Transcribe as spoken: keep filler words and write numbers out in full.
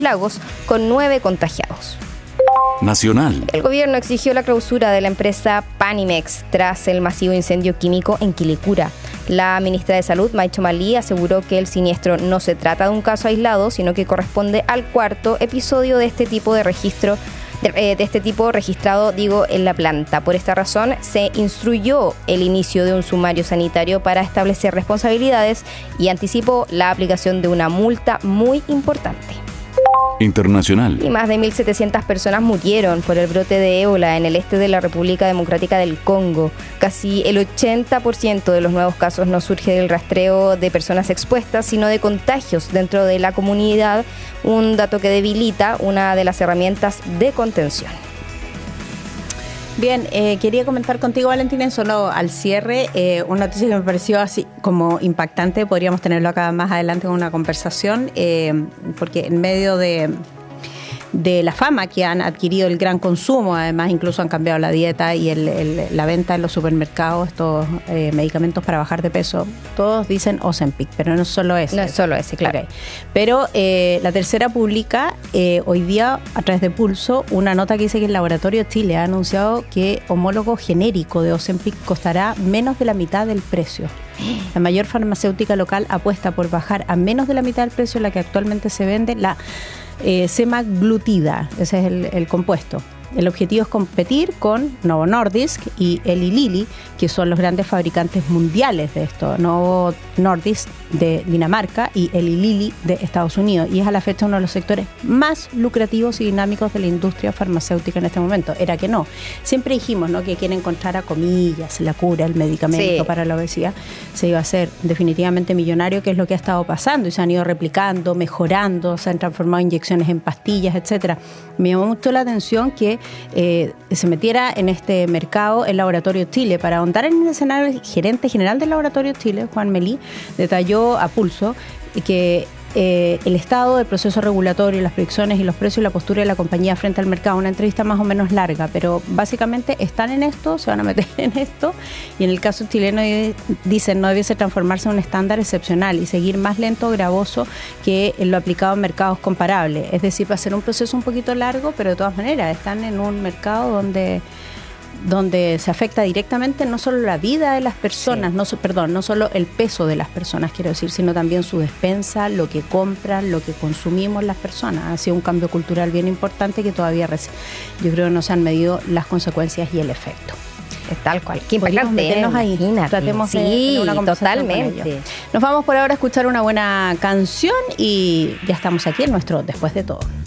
Lagos, con nueve contagiados. Nacional. El gobierno exigió la clausura de la empresa Panimex tras el masivo incendio químico en Quilicura. La ministra de Salud, Maicho Malí, aseguró que el siniestro no se trata de un caso aislado, sino que corresponde al cuarto episodio de este tipo de registro de, de este tipo registrado, digo, en la planta. Por esta razón, se instruyó el inicio de un sumario sanitario para establecer responsabilidades y anticipó la aplicación de una multa muy importante. Internacional. Y más de mil setecientas personas murieron por el brote de ébola en el este de la República Democrática del Congo. Casi el ochenta por ciento de los nuevos casos no surge del rastreo de personas expuestas, sino de contagios dentro de la comunidad, un dato que debilita una de las herramientas de contención. Bien, eh, quería comentar contigo, Valentina, solo al cierre, eh, una noticia que me pareció así como impactante. Podríamos tenerlo acá más adelante en una conversación, eh, porque en medio de, de la fama que han adquirido el gran consumo, además incluso han cambiado la dieta y el, el, la venta en los supermercados, estos eh, medicamentos para bajar de peso, todos dicen Ozempic, pero no es solo ese. No es solo ese, claro. Okay. Pero eh, la tercera publica eh, hoy día a través de Pulso una nota que dice que el Laboratorio Chile ha anunciado que homólogo genérico de Ozempic costará menos de la mitad del precio. La mayor farmacéutica local apuesta por bajar a menos de la mitad del precio la que actualmente se vende la eh, semaglutida, ese es el, el compuesto. El objetivo es competir con Novo Nordisk y Eli Lilly, que son los grandes fabricantes mundiales de esto. Novo Nordisk de Dinamarca y Eli Lilly de Estados Unidos. Y es a la fecha uno de los sectores más lucrativos y dinámicos de la industria farmacéutica en este momento. Era que no. Siempre dijimos, ¿no?, que quiere encontrar a comillas la cura, el medicamento sí. para la obesidad. Se iba a hacer definitivamente millonario, que es lo que ha estado pasando. Y se han ido replicando, mejorando, se han transformado inyecciones en pastillas, etcétera. Me llamó mucho la atención que Eh, se metiera en este mercado el Laboratorio Chile. Para ahondar en el escenario, el gerente general del Laboratorio Chile, Juan Melí, detalló a Pulso que eh, el estado del proceso regulatorio, las predicciones y los precios y la postura de la compañía frente al mercado. Una entrevista más o menos larga, pero básicamente están en esto, se van a meter en esto, y en el caso chileno dicen no debiese transformarse en un estándar excepcional y seguir más lento o gravoso que lo aplicado en mercados comparables. Es decir, va a ser un proceso un poquito largo, pero de todas maneras están en un mercado donde donde se afecta directamente no solo la vida de las personas, sí. no perdón, no solo el peso de las personas, quiero decir, sino también su despensa, lo que compran, lo que consumimos las personas. Ha sido un cambio cultural bien importante que todavía yo creo que no se han medido las consecuencias y el efecto. Es tal cual. Qué impactante. Meternos ahí. Imagínate. Tratemos sí, de tener una conversación totalmente. Nos vamos por ahora a escuchar una buena canción y ya estamos aquí en nuestro Después de Todo.